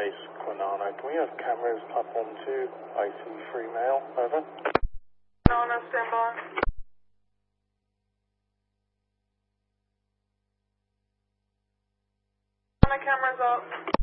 base Quinana. Can we have cameras platform 2, IC3 male, over? Quinana, stand by. Cameras up.